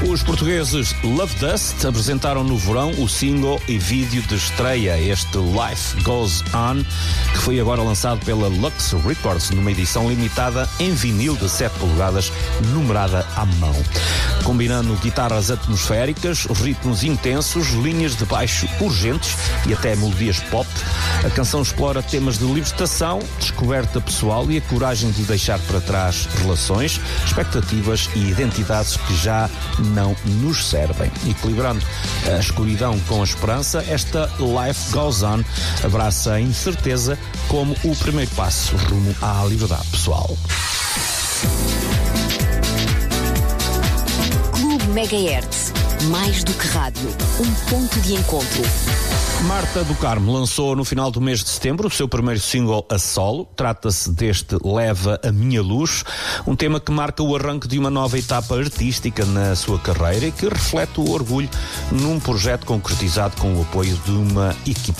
Os portugueses Love Dust apresentaram no verão o single e vídeo de estreia, este Life Goes On, que foi agora lançado pela Lux Records numa edição limitada em vinil de 7 polegadas, numerada à mão. Combinando guitarras atmosféricas, ritmos intensos, linhas de baixo urgentes e até melodias pop, a canção explora temas de libertação, descoberta pessoal e a coragem de deixar para trás relações, expectativas e identidades que já não nos servem. Equilibrando a escuridão com a esperança, esta Life Goes On abraça a incerteza como o primeiro passo rumo à liberdade pessoal. Clube Megahertz, mais do que rádio, um ponto de encontro. Marta do Carmo lançou no final do mês de setembro o seu primeiro single a solo. Trata-se deste Leva a Minha Luz, um tema que marca o arranque de uma nova etapa artística na sua carreira e que reflete o orgulho num projeto concretizado com o apoio de uma equipe